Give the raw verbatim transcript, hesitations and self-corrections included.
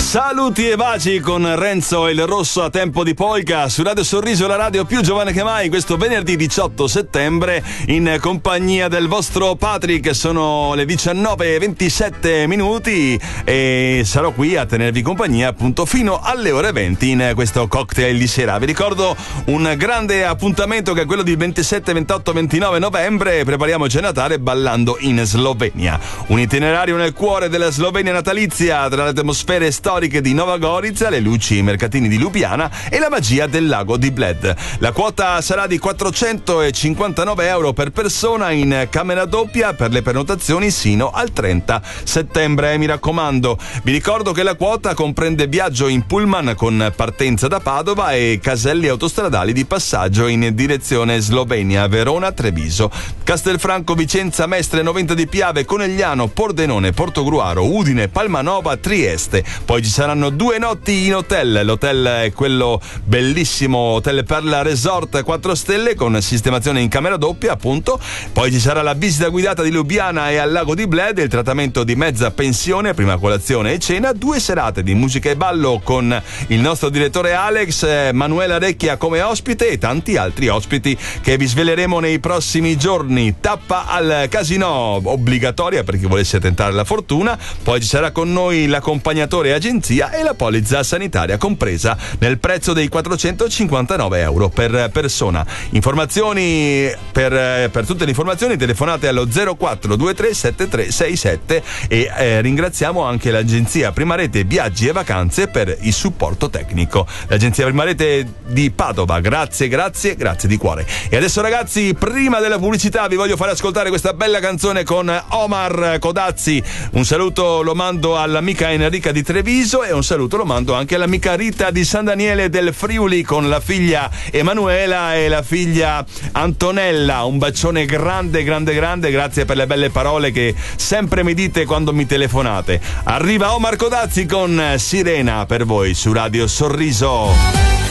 Saluti e baci con Renzo e il Rosso a tempo di polka su Radio Sorriso, la radio più giovane che mai, questo venerdì diciotto settembre in compagnia del vostro Patrick. Sono le diciannove e ventisette minuti e sarò qui a tenervi compagnia appunto fino alle ore venti in questo cocktail di sera. Vi ricordo un grande appuntamento che è quello di ventisette, ventotto, ventinove novembre. Prepariamoci a Natale ballando in Slovenia, un itinerario nel cuore della Slovenia natalizia tra le atmosfere storiche di Nova Gorica, le luci e i mercatini di Lubiana e la magia del lago di Bled. La quota sarà di quattrocentocinquantanove euro per persona in camera doppia per le prenotazioni sino al trenta settembre. Mi raccomando, vi ricordo che la quota comprende viaggio in pullman con partenza da Padova e caselli autostradali di passaggio in direzione Slovenia, Verona, Treviso, Castelfranco, Vicenza, Mestre, Noventa di Piave, Conegliano, Pordenone, Portogruaro, Udine, Palmanova, Trieste. Poi ci saranno due notti in hotel. L'hotel è quello bellissimo Hotel Perla Resort quattro stelle con sistemazione in camera doppia appunto. Poi ci sarà la visita guidata di Lubiana e al lago di Bled, il trattamento di mezza pensione, prima colazione e cena, due serate di musica e ballo con il nostro direttore Alex, Manuela Recchia come ospite e tanti altri ospiti che vi sveleremo nei prossimi giorni. Tappa al casino obbligatoria per chi volesse tentare la fortuna. Poi ci sarà con noi l'accompagnatore agenzia e la polizza sanitaria compresa nel prezzo dei quattrocentocinquantanove euro per persona. Informazioni per, per tutte le informazioni telefonate allo zero quattro due tre sette tre sei sette e eh, ringraziamo anche l'agenzia Prima Rete Viaggi e Vacanze per il supporto tecnico. L'agenzia Prima Rete di Padova, grazie, grazie, grazie di cuore. E adesso ragazzi, prima della pubblicità vi voglio fare ascoltare questa bella canzone con Omar Codazzi. Un saluto lo mando all'amica Enrica di Treviso e un saluto lo mando anche all'amica Rita di San Daniele del Friuli con la figlia Emanuela e la figlia Antonella. Un bacione grande grande grande, grazie per le belle parole che sempre mi dite quando mi telefonate. Arriva Omar Codazzi con Sirena per voi su Radio Sorriso.